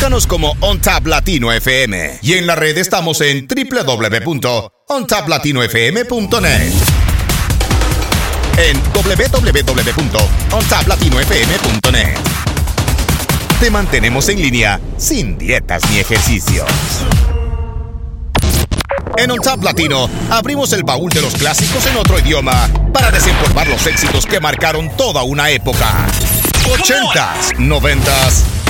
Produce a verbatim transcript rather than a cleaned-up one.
Búscanos como OnTap Latino F M. Y en la red estamos en doble u doble u doble u punto on tap latino f m punto net. En doble u doble u doble u punto on tap latino f m punto net. Te mantenemos en línea sin dietas ni ejercicios. En OnTap Latino abrimos el baúl de los clásicos en otro idioma para desempolvar los éxitos que marcaron toda una época. ochentas, noventas